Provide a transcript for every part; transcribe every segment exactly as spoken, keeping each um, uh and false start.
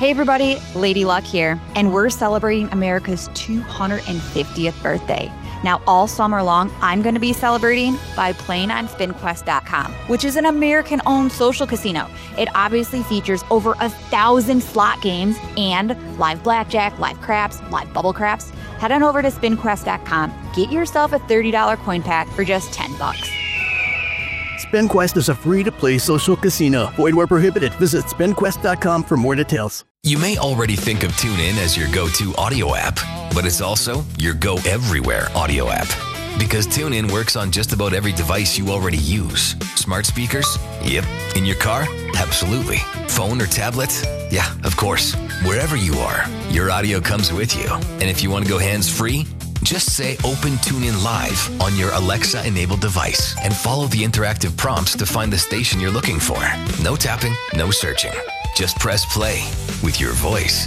Hey everybody, Lady Luck here, and we're celebrating America's two hundred fiftieth birthday. Now, all summer long, I'm going to be celebrating by playing on spin quest dot com, which is an American-owned social casino. It obviously features over a thousand slot games and live blackjack, live craps, live bubble craps. Head on over to spin quest dot com. Get yourself a thirty dollars coin pack for just ten bucks. SpinQuest is a free-to-play social casino. Void where prohibited. Visit spin quest dot com for more details. You may already think of TuneIn as your go-to audio app, but it's also your go-everywhere audio app. Because TuneIn works on just about every device you already use. Smart speakers? Yep. In your car? Absolutely. Phone or tablet? Yeah, of course. Wherever you are, your audio comes with you. And if you want to go hands-free, just say Open TuneIn Live on your Alexa-enabled device and follow the interactive prompts to find the station you're looking for. No tapping, no searching. Just press play with your voice.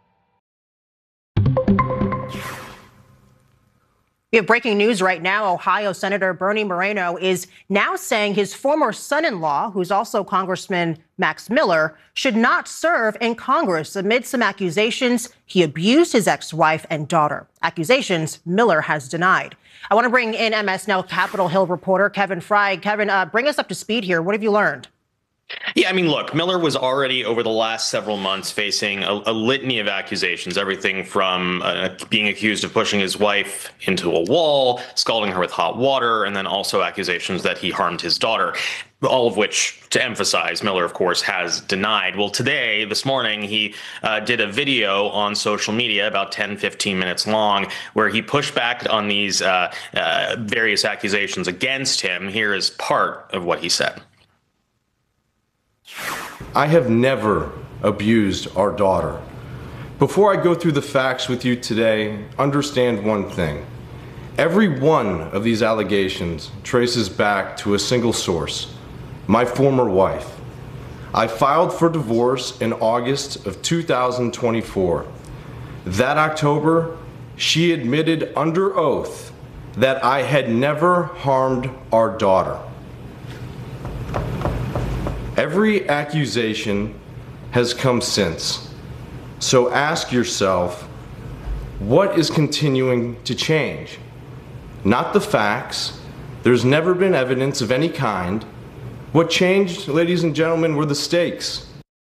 We have breaking news right now. Ohio Senator Bernie Moreno is now saying his former son-in-law, who's also Congressman Max Miller, should not serve in Congress amid some accusations he abused his ex-wife and daughter. Accusations Miller has denied. I want to bring in M S Now Capitol Hill reporter Kevin Fry. Kevin, uh, bring us up to speed here. What have you learned? Yeah, I mean, look, Miller was already over the last several months facing a, a litany of accusations, everything from uh, being accused of pushing his wife into a wall, scalding her with hot water, and then also accusations that he harmed his daughter. All of which, to emphasize, Miller, of course, has denied. Well, today, this morning, he uh, did a video on social media about ten, fifteen minutes long where he pushed back on these uh, uh, various accusations against him. Here is part of what he said. I have never abused our daughter. Before I go through the facts with you today, understand one thing. Every one of these allegations traces back to a single source, my former wife. I filed for divorce in August of two thousand twenty-four. That October, she admitted under oath that I had never harmed our daughter. Every accusation has come since. So ask yourself, what is continuing to change? Not the facts. There's never been evidence of any kind. What changed, ladies and gentlemen, were the stakes.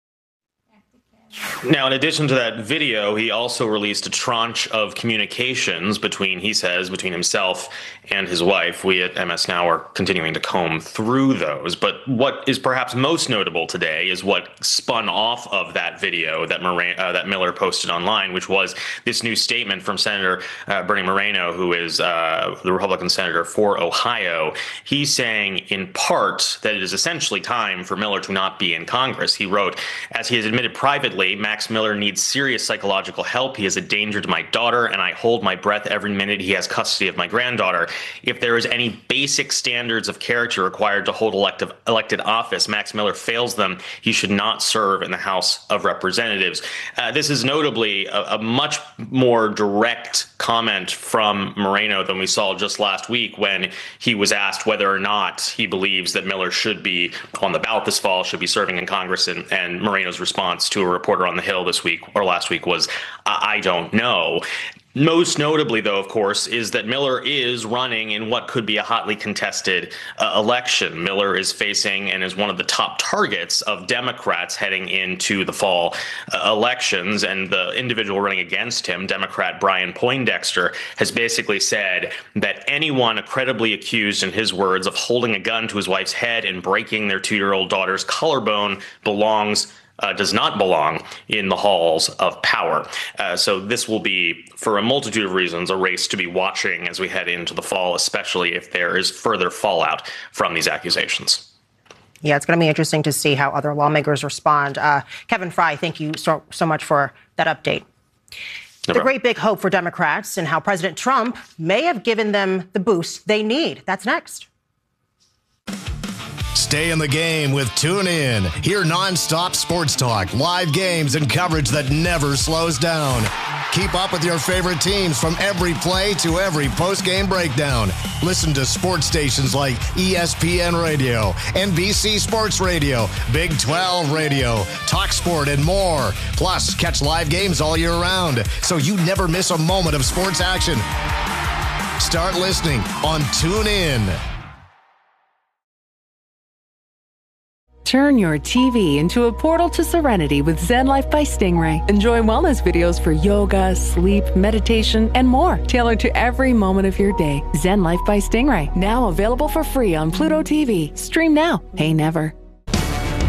Now, in addition to that video, he also released a tranche of communications between, he says, between himself and his wife. We at M S Now are continuing to comb through those. But what is perhaps most notable today is what spun off of that video that, Moran- uh, that Miller posted online, which was this new statement from Senator uh, Bernie Moreno, who is uh, the Republican senator for Ohio. He's saying, in part, that it is essentially time for Miller to not be in Congress. He wrote, as he has admitted privately, Max Miller needs serious psychological help. He is a danger to my daughter, and I hold my breath every minute he has custody of my granddaughter. If there is any basic standards of character required to hold elective, elected office, Max Miller fails them. He should not serve in the House of Representatives. Uh, this is notably a, a much more direct comment from Moreno than we saw just last week when he was asked whether or not he believes that Miller should be on the ballot this fall, should be serving in Congress, and, and Moreno's response to a reporter on the Hill this week or last week was, I don't know. Most notably, though, of course, is that Miller is running in what could be a hotly contested uh, election. Miller is facing and is one of the top targets of Democrats heading into the fall uh, elections. And the individual running against him, Democrat Brian Poindexter, has basically said that anyone credibly accused, in his words, of holding a gun to his wife's head and breaking their two-year-old daughter's collarbone belongs Uh, does not belong in the halls of power. Uh, so this will be, for a multitude of reasons, a race to be watching as we head into the fall, especially if there is further fallout from these accusations. Yeah, it's going to be interesting to see how other lawmakers respond. Uh, Kevin Fry, thank you so, so much for that update. No the great big hope for Democrats and how President Trump may have given them the boost they need. That's next. Stay in the game with TuneIn. Hear nonstop sports talk, live games, and coverage that never slows down. Keep up with your favorite teams from every play to every post-game breakdown. Listen to sports stations like E S P N Radio, N B C Sports Radio, Big twelve Radio, TalkSport, and more. Plus, catch live games all year round, so you never miss a moment of sports action. Start listening on TuneIn. Turn your T V into a portal to serenity with Zen Life by Stingray. Enjoy wellness videos for yoga, sleep, meditation, and more, tailored to every moment of your day. Zen Life by Stingray, now available for free on Pluto T V. Stream now, pay never.